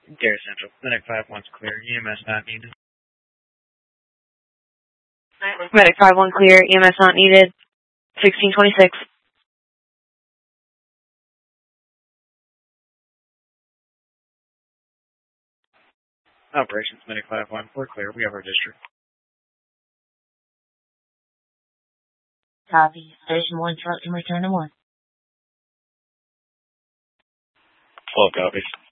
Dare Central. Medic 5-1's clear. EMS not needed. Medic 5-1 clear. EMS not needed. 1626. Operations, Medic 5-1. We're clear. We have our district. Copy. Station 1 truck can return to 1. 12 copies.